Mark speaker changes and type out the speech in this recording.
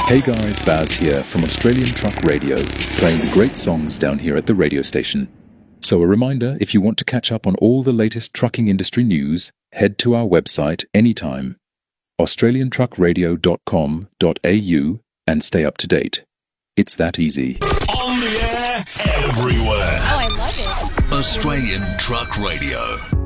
Speaker 1: Hey guys, Baz here from Australian Truck Radio, playing the great songs down here at the radio station. So a reminder, if you want to catch up on all the latest trucking industry news, head to our website anytime, australiantruckradio.com.au, and stay up to date. It's that easy.
Speaker 2: On the air, everywhere.
Speaker 3: Oh, I love it.
Speaker 2: Australian Truck Radio.